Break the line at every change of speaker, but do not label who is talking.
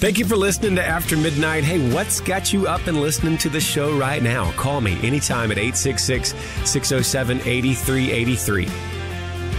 Thank you for listening to After Midnight. Hey, what's got you up and listening to the show right now? Call me anytime at 866-607-8383.